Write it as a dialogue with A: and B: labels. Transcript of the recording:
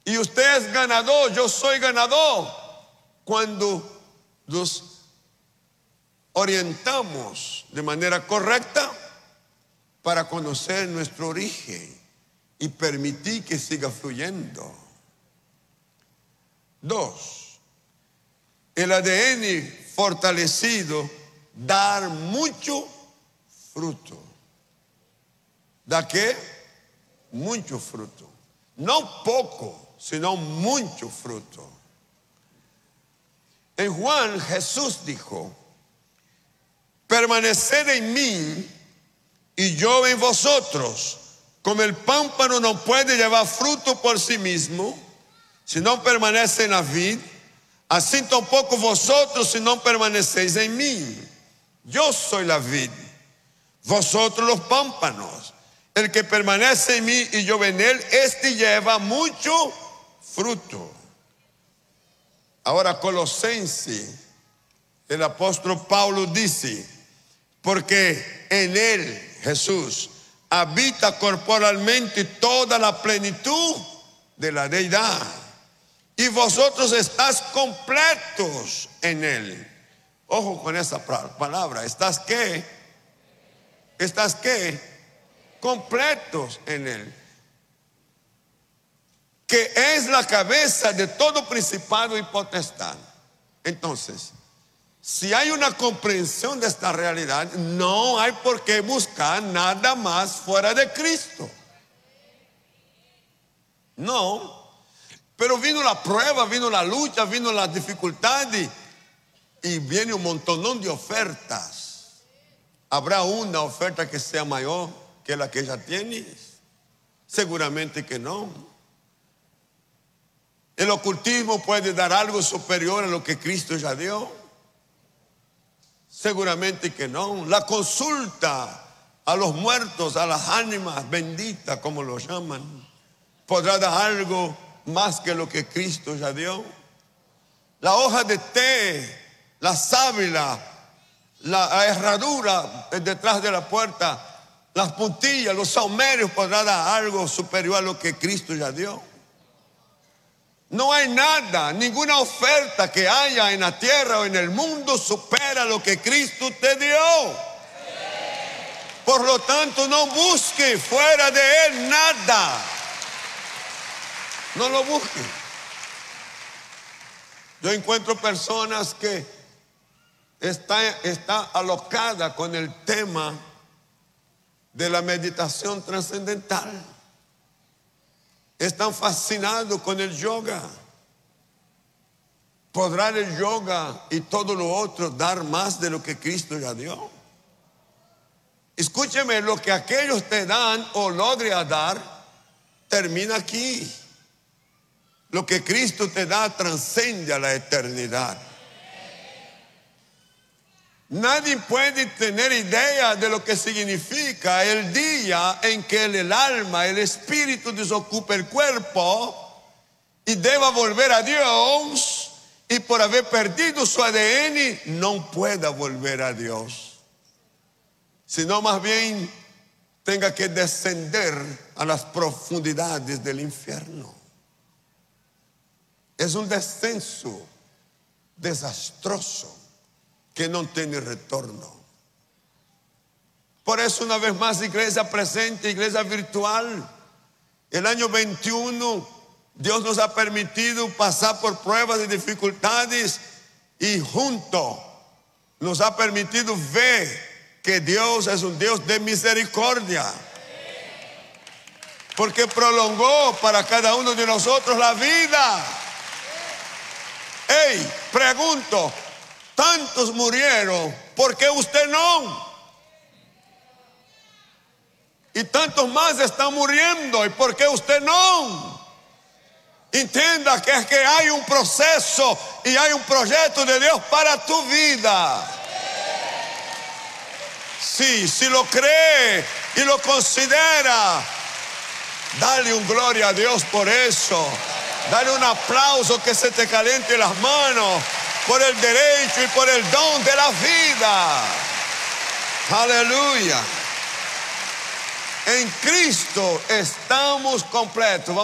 A: Y usted es ganador, yo soy ganador, cuando nos orientamos de manera correcta para conocer nuestro origen y permitir que siga fluyendo. 2. El ADN fortalecido, dar mucho fruto. ¿Da qué? Mucho fruto. No poco, sino mucho fruto. En Juan, Jesús dijo: permaneced en mí y yo en vosotros. Como el pámpano no puede llevar fruto por sí mismo si no permanece en la vid, así tampoco vosotros si no permanecéis en mí. Yo soy la vid, vosotros los pámpanos. El que permanece en mí y yo en él, este lleva mucho fruto. Ahora Colosenses, el apóstol Pablo dice: porque en él, Jesús, habita corporalmente toda la plenitud de la deidad, y vosotros estáis completos en él. Ojo con esa palabra. ¿Estás qué? ¿Estás qué? Completos en él, que es la cabeza de todo principado y potestad. Entonces, si hay una comprensión de esta realidad, no hay por qué buscar nada más fuera de Cristo. No. Pero vino la prueba, vino la lucha, vino la dificultad y viene un montonón de ofertas. ¿Habrá una oferta que sea mayor que la que ya tienes? Seguramente que no. El ocultismo puede dar algo superior a lo que Cristo ya dio. Seguramente que no. La consulta a los muertos, a las ánimas benditas, como lo llaman, podrá dar algo más que lo que Cristo ya dio. La hoja de té, la sábila, la herradura detrás de la puerta, las puntillas, los saumerios podrá dar algo superior a lo que Cristo ya dio. No hay nada, ninguna oferta que haya en la tierra o en el mundo supera lo que Cristo te dio. Por lo tanto, no busque fuera de él nada. No lo busque. Yo encuentro personas que está alocada con el tema de la meditación trascendental. Están fascinados con el yoga. ¿Podrá el yoga y todo lo otro dar más de lo que Cristo ya dio? Escúcheme, lo que aquellos te dan o logre dar, termina aquí. Lo que Cristo te da trasciende a la eternidad. Nadie puede tener idea de lo que significa el día en que el alma, el espíritu desocupe el cuerpo y deba volver a Dios, y por haber perdido su ADN no pueda volver a Dios, sino más bien tenga que descender a las profundidades del infierno. Es un descenso desastroso que no tiene retorno. Por eso, una vez más, iglesia presente, iglesia virtual, el año 21, Dios nos ha permitido pasar por pruebas y dificultades, y junto nos ha permitido ver que Dios es un Dios de misericordia, porque prolongó para cada uno de nosotros la vida. Hey, pregunto, tantos murieron, ¿por qué usted no? Y tantos más están muriendo, ¿y por qué usted no? Entienda que es que hay un proceso y hay un proyecto de Dios para tu vida. Sí, si lo cree y lo considera, dale un gloria a Dios por eso. Dale un aplauso que se te caliente las manos por el derecho y por el don de la vida. Aleluya. En Cristo estamos completos.